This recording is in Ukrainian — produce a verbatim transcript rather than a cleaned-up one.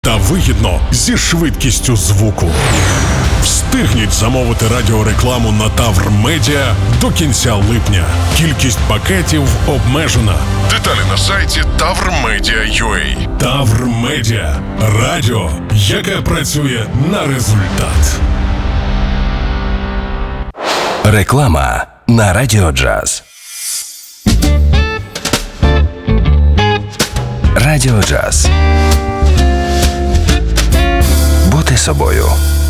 та вигідно зі швидкістю звуку. Встигніть замовити радіорекламу на Тавр Медіа до кінця липня. Кількість пакетів обмежена. Деталі на сайті тавр медіа крапка ю а. Тавр Медіа. Радіо, яке працює на результат. Реклама на Радіо Джаз. Радіо Джаз. Бути собою.